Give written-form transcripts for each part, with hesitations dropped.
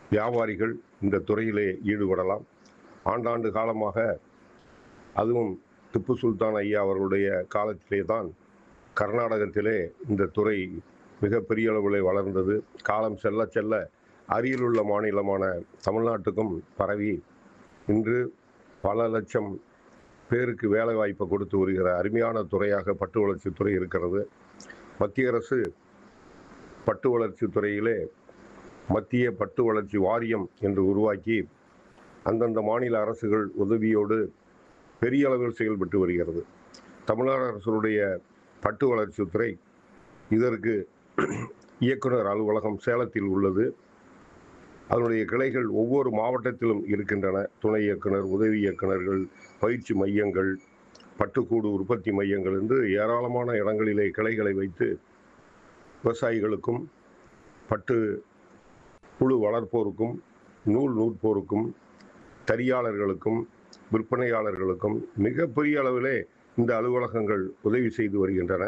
வியாபாரிகள் இந்த துறையிலே ஈடுபடலாம். ஆண்டாண்டு காலமாக, அதுவும் திப்பு சுல்தான் ஐயா அவர்களுடைய காலத்திலே தான் கர்நாடகத்திலே இந்த துறை மிகப்பெரிய அளவில் வளர்ந்தது. காலம் செல்ல செல்ல அருகிலுள்ள மாநிலமான தமிழ்நாட்டுக்கும் பரவி இன்று பல லட்சம் பேருக்கு வேலை வாய்ப்பை கொடுத்து வருகிற அருமையான துறையாக பட்டு வளர்ச்சித்துறை இருக்கிறது. மத்திய அரசு பட்டு வளர்ச்சித்துறையிலே மத்திய பட்டு வளர்ச்சி வாரியம் என்று உருவாக்கி அந்தந்த மாநில அரசுகள் உதவியோடு பெரிய அளவில் செயல்பட்டு வருகிறது. தமிழ்நாடு அரசுடைய பட்டு வளர்ச்சித்துறை இதற்கு இயக்குனர் அலுவலகம் சேலத்தில் உள்ளது. அதனுடைய கிளைகள் ஒவ்வொரு மாவட்டத்திலும் இருக்கின்றன. துணை இயக்குனர், உதவி இயக்குனர்கள், பயிற்சி மையங்கள், பட்டுக்கூடு உற்பத்தி மையங்கள் என்று ஏராளமான இடங்களிலே கிளைகளை வைத்து விவசாயிகளுக்கும் பட்டு புழு வளர்ப்போருக்கும் நூல் நூற்போருக்கும் தறியாளர்களுக்கும் விற்பனையாளர்களுக்கும் மிகப்பெரிய அளவிலே இந்த அலுவலகங்கள் உதவி செய்து வருகின்றன.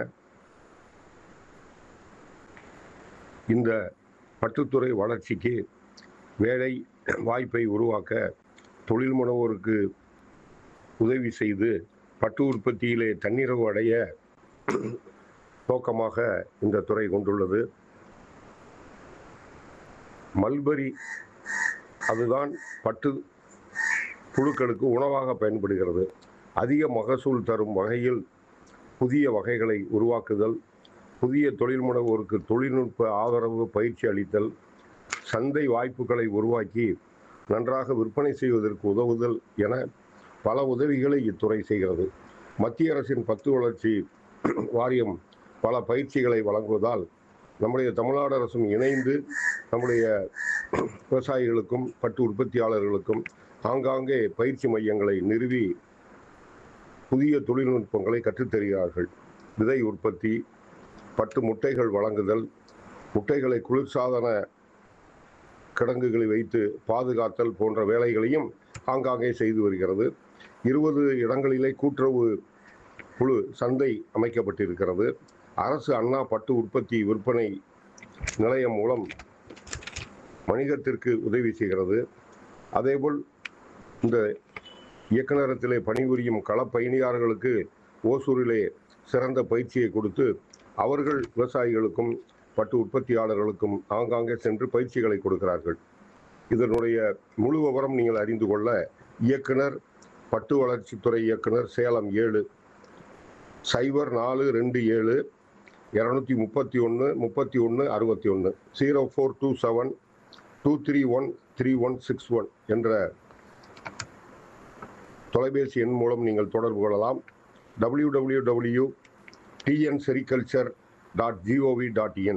இந்த பட்டுத்துறை வளர்ச்சிக்கு வேலை வாய்ப்பை உருவாக்க தொழில் முனைவோருக்கு உதவி செய்து பட்டு உற்பத்தியிலே தன்னிறைவு அடைய நோக்கமாக இந்த துறை கொண்டுள்ளது. மல்பரி அதுதான் பட்டு புழுக்களுக்கு உணவாக பயன்படுகிறது. அதிக மகசூல் தரும் வகையில் புதிய வகைகளை உருவாக்குதல், புதிய தொழில் முனைவோருக்கு தொழில்நுட்ப ஆதரவு பயிற்சி அளித்தல், சந்தை வாய்ப்புகளை உருவாக்கி நன்றாக விற்பனை செய்வதற்கு உதவுதல் என பல உதவிகளை இத்துறை செய்கிறது. மத்திய அரசின் பட்டு வளர்ச்சி வாரியம் பல பயிற்சிகளை வழங்குவதால் நம்முடைய தமிழ்நாடு அரசும் இணைந்து நம்முடைய விவசாயிகளுக்கும் பட்டு உற்பத்தியாளர்களுக்கும் ஆங்காங்கே பயிற்சி மையங்களை நிறுவி புதிய தொழில்நுட்பங்களை கற்றுத்தருகிறார்கள். விதை உற்பத்தி, பட்டு முட்டைகள் வழங்குதல், முட்டைகளை குளிர்சாதன கிடங்குகளை வைத்து பாதுகாத்தல் போன்ற வேலைகளையும் ஆங்காங்கே செய்து வருகிறது. 20 இடங்களிலே கூட்டுறவு குழு சந்தை அமைக்கப்பட்டிருக்கிறது. அரசு அண்ணா பட்டு உற்பத்தி விற்பனை நிலையம் மூலம் வணிகத்திற்கு உதவி செய்கிறது. அதேபோல் இந்த இயக்குநரகத்திலே பணிபுரியும் களப்பயணியாளர்களுக்கு ஓசூரிலே சிறந்த பயிற்சியை கொடுத்து அவர்கள் விவசாயிகளுக்கும் பட்டு உற்பத்தியாளர்களுக்கும் ஆங்காங்கே சென்று பயிற்சிகளை கொடுக்கிறார்கள். இதனுடைய முழு விவரம் நீங்கள் அறிந்து கொள்ள இயக்குனர் பட்டு வளர்ச்சித்துறை இயக்குனர் சேலம் 7 0427 231 31 61 0427 231 3161 என்ற தொலைபேசி எண் மூலம் நீங்கள் தொடர்பு கொள்ளலாம். www.tnsericulture.gov.in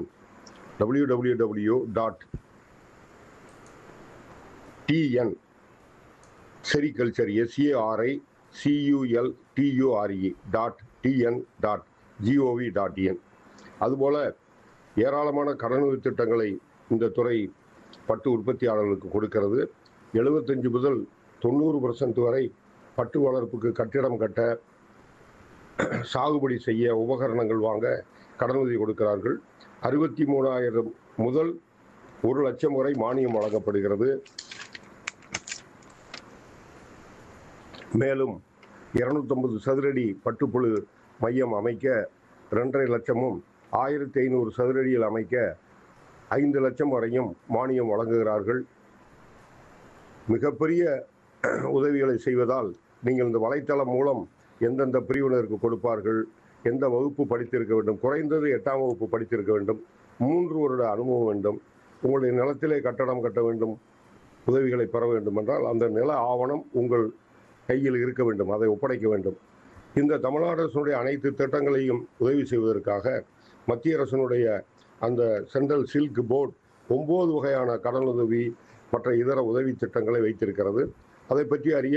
www.tnsericulture.tn.gov.in அதுபோல ஏராளமான கடனுதவி திட்டங்களை இந்த துறை பட்டு உற்பத்தியாளர்களுக்கு கொடுக்கிறது. 75 முதல் 90% வரை பட்டு வளர்ப்புக்கு கட்டிடம் கட்ட, சாகுபடி செய்ய உபகரணங்கள் வாங்க கடனுதவி கொடுக்கிறார்கள். 63,000 முதல் 1 லட்சம் வரை மானியம் வழங்கப்படுகிறது. மேலும் 250 சதுரடி பட்டுப்புழு மையம் அமைக்க 2.5 லட்சமும் 1500 சதுரடியில் அமைக்க 5 லட்சம் வரையும் மானியம் வழங்குகிறார்கள். மிகப்பெரிய உதவிகளை செய்வதால் நீங்கள் இந்த வலைத்தளம் மூலம் எந்தெந்த பிரிவினருக்கு கொடுப்பார்கள், எந்த வகுப்பு படித்திருக்க வேண்டும், குறைந்தது 8ஆம் வகுப்பு படித்திருக்க வேண்டும், 3 வருட அனுபவம் வேண்டும், உங்களுடைய நிலத்திலே கட்டடம் கட்ட வேண்டும், உதவிகளை பெற வேண்டும் என்றால் அந்த நில ஆவணம் உங்கள் கையில் இருக்க வேண்டும், அதை ஒப்படைக்க வேண்டும். இந்த தமிழ்நாடு அரசுடைய அனைத்து திட்டங்களையும் உதவி செய்வதற்காக மத்திய அரசினுடைய அந்த சென்ட்ரல் சில்க் போர்டு 9 வகையான கடனுதவி மற்ற இதர உதவி திட்டங்களை வைத்திருக்கிறது. அதை பற்றி அறிய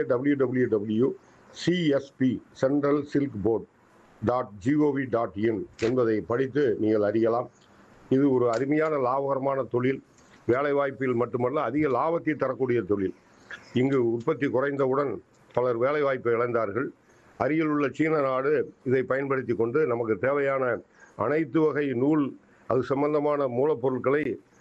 www.centralsilkboard.gov.in என்பதை படித்து நீங்கள் அறியலாம். இது ஒரு அருமையான லாபகரமான தொழில். வேலைவாய்ப்பில் மட்டுமல்ல, அதிக லாபத்தை தரக்கூடிய தொழில். இங்கு உற்பத்தி குறைந்தவுடன் பலர் வேலைவாய்ப்பை இழந்தார்கள். அருகில் உள்ள சீன நாடு இதை பயன்படுத்தி கொண்டு நமக்கு தேவையான அனைத்து வகை நூல், அது சம்பந்தமான மூலப்பொருட்களை